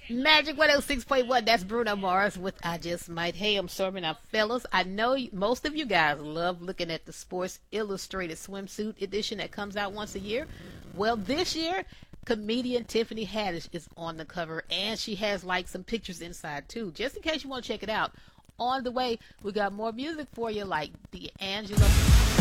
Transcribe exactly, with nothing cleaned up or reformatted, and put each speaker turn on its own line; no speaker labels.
Magic one oh six point one, that's Bruno Mars with I Just Might. Hey, I'm Sorvin. Now, fellas, I know you, most of you guys love looking at the Sports Illustrated swimsuit edition that comes out once a year. Well, this year, comedian Tiffany Haddish is on the cover, and she has like some pictures inside too, just in case you want to check it out. On the way, we got more music for you, like D'Angelo.